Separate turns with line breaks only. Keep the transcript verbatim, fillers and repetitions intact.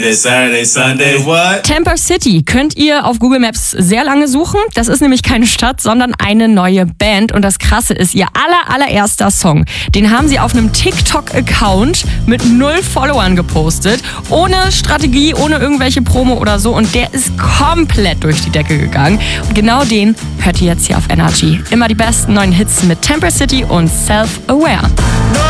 It's Saturday, Sunday, what?
Tampa City könnt ihr auf Google Maps sehr lange suchen. Das ist nämlich keine Stadt, sondern eine neue Band. Und das Krasse ist, ihr aller, allererster Song, den haben sie auf einem TikTok-Account mit null Followern gepostet. Ohne Strategie, ohne irgendwelche Promo oder so. Und der ist komplett durch die Decke gegangen. Und genau den hört ihr jetzt hier auf Energy. Immer die besten neuen Hits mit Tampa City und Self-Aware.